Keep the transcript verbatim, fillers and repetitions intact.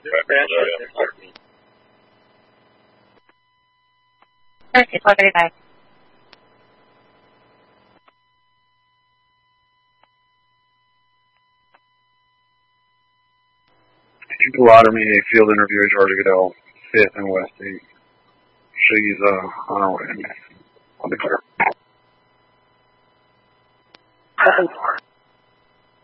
It's four thirty-five. Potawatomi, a field interview at Georgia Goodell, fifth and West eight. She's uh, on our way. I'll declare.